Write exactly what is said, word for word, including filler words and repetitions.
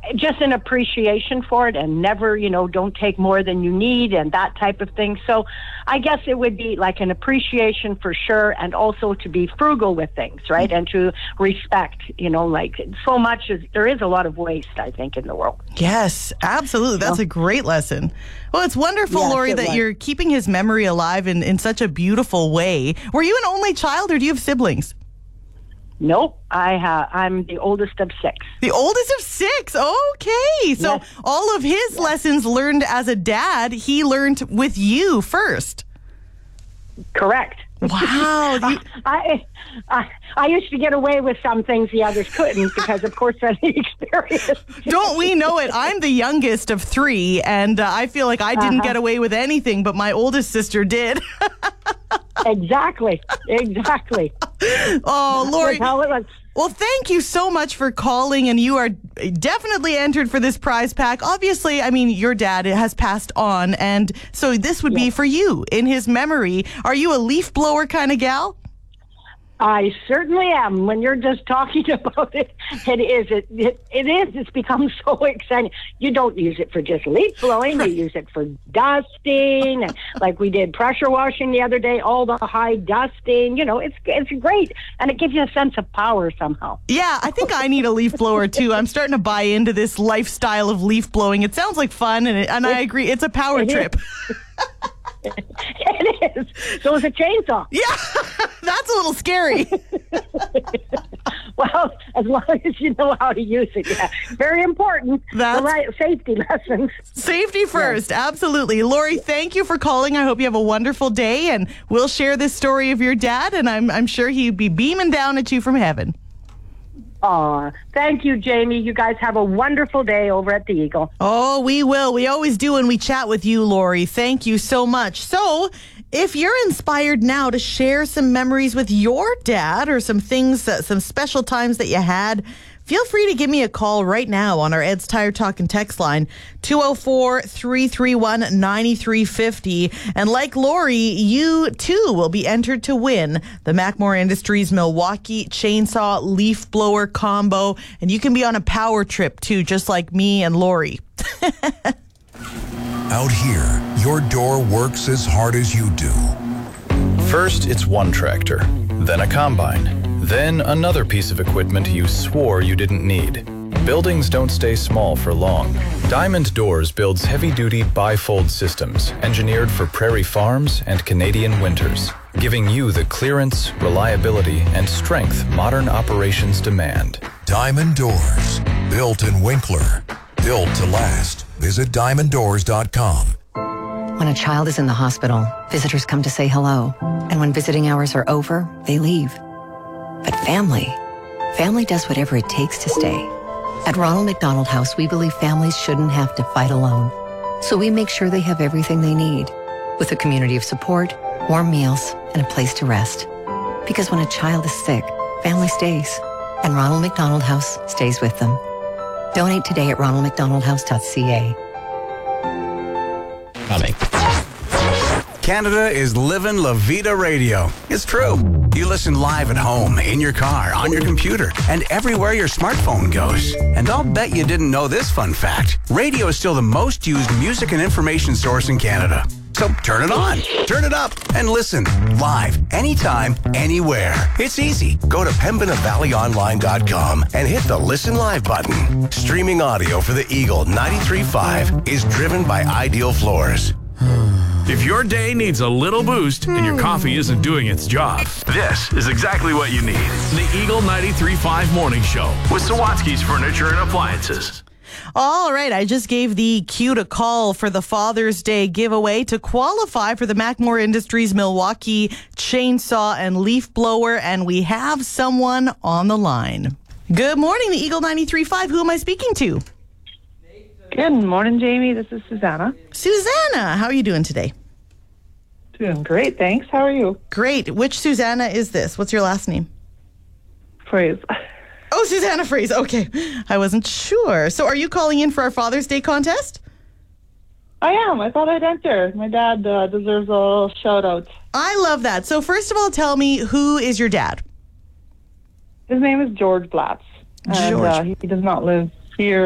just an appreciation for it, and never, you know, don't take more than you need and that type of thing. So I guess it would be like an appreciation for sure, and also to be frugal with things, right? And to respect, you know, like so much is, there is a lot of waste, I think, in the world. Yes, absolutely. That's so, a great lesson. Well, it's wonderful, yes, Lori, it that was. you're keeping his memory alive in, in such a beautiful way. Were you an only child, or do you have siblings? Nope, I ha- I'm the oldest of six. The oldest of six. Okay. So yes. all of his yes. lessons learned as a dad, he learned with you first. Correct. Wow. I, I, I I used to get away with some things the others couldn't because, of course, of the experience. Don't we know it? I'm the youngest of three, and uh, I feel like I didn't uh-huh. get away with anything, but my oldest sister did. Exactly. Exactly. Oh, Lori. That's how it was. Well, thank you so much for calling, and you are definitely entered for this prize pack. Obviously, I mean, your dad has passed on, and so this would yes. be for you in his memory. Are you a leaf blower kind of gal? I certainly am. When you're just talking about it, it is. It, it, it is. It's become so exciting. You don't use it for just leaf blowing. Right. You use it for dusting, and like we did pressure washing the other day. All the high dusting. You know, it's it's great, and it gives you a sense of power somehow. Yeah, I think I need a leaf blower too. I'm starting to buy into this lifestyle of leaf blowing. It sounds like fun, and it, and I agree. It's a power it trip. It is. So is a chainsaw. Yeah, that's a little scary. Well, as long as you know how to use it, yeah. Very important. That's the right safety lessons. Safety first, yes. Absolutely. Lori, thank you for calling. I hope you have a wonderful day, and we'll share this story of your dad, and I'm I'm sure he'd be beaming down at you from heaven. Aw, thank you, Jamie. You guys have a wonderful day over at the Eagle. Oh, we will. We always do when we chat with you, Lori. Thank you so much. So, if you're inspired now to share some memories with your dad or some things, that, some special times that you had, feel free to give me a call right now on our Ed's Tire Talk and text line, two oh four, three three one, nine three five oh. And like Lori, you too will be entered to win the Mackmore Industries Milwaukee Chainsaw Leaf Blower Combo. And you can be on a power trip too, just like me and Lori. Out here, your door works as hard as you do. First, it's one tractor, then a combine. Then another piece of equipment you swore you didn't need. Buildings don't stay small for long. Diamond Doors builds heavy-duty bifold systems engineered for prairie farms and Canadian winters, giving you the clearance, reliability, and strength modern operations demand. Diamond Doors, built in Winkler, built to last. Visit diamond doors dot com. When a child is in the hospital, visitors come to say hello. And when visiting hours are over, they leave. But family, family does whatever it takes to stay. At Ronald McDonald House, we believe families shouldn't have to fight alone. So we make sure they have everything they need, with a community of support, warm meals, and a place to rest. Because when a child is sick, family stays. And Ronald McDonald House stays with them. Donate today at ronald mcdonald house dot c a. Coming. Canada is living La Vida Radio. It's true. You listen live at home, in your car, on your computer, and everywhere your smartphone goes. And I'll bet you didn't know this fun fact. Radio is still the most used music and information source in Canada. So turn it on, turn it up, and listen live, anytime, anywhere. It's easy. Go to pembina valley online dot com and hit the Listen Live button. Streaming audio for the Eagle ninety-three point five is driven by Ideal Floors. If your day needs a little boost and your coffee isn't doing its job, this is exactly what you need. The Eagle ninety-three point five Morning Show with Sawatsky's Furniture and Appliances. All right, I just gave the cue to call for the Father's Day giveaway to qualify for the Mackmore Industries Milwaukee Chainsaw and Leaf Blower, and we have someone on the line. Good morning, the Eagle ninety-three point five. Who am I speaking to? Good morning, Jamie. This is Susanna. Susanna, how are you doing today? Doing great, thanks. How are you? Great. Which Susanna is this? What's your last name? Phrase. Oh, Susanna Fraser. Okay. I wasn't sure. So are you calling in for our Father's Day contest? I am. I thought I'd enter. My dad uh, deserves a little shout out. I love that. So first of all, tell me, who is your dad? His name is George Blatz. And, George. Uh, he does not live here